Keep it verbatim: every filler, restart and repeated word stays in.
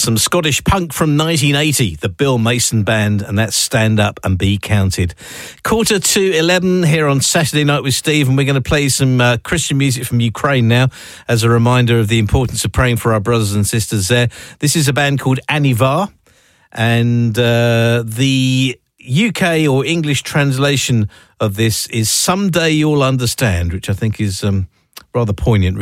some Scottish punk from nineteen eighty, the Bill Mason Band, and that's Stand Up and Be Counted. Quarter to eleven here on Saturday Night with Steve, and we're going to play some uh, Christian music from Ukraine now, as a reminder of the importance of praying for our brothers and sisters there. This is a band called Anivar, and uh, the U K or English translation of this is Someday You'll Understand, which I think is um, rather poignant,